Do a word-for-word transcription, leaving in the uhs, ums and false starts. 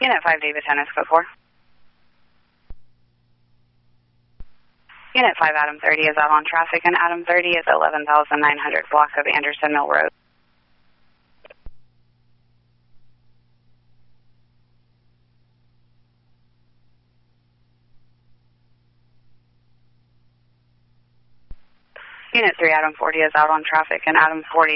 Unit five, David Tennis, code four. Unit five, Adam thirty is out on traffic, and Adam thirty is eleven thousand nine hundred block of Anderson Mill Road. Unit three, Adam forty is out on traffic, and Adam forty